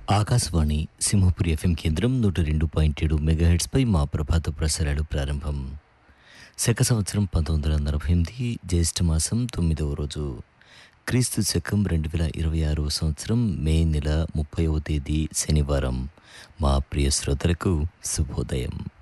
Akashvani Simhapuri FM కేంద్రం 102.7 మెగాహెర్ట్స్పై మా ప్రభాత ప్రసారాలు ప్రారంభం. శక సంవత్సరం 1948 జ్యేష్ఠ మాసం 9వ రోజు, క్రీస్తు శకం 2026 సంవత్సరం మే నెల 30వ తేదీ శనివారం. మా ప్రియ శ్రోతలకు శుభోదయం.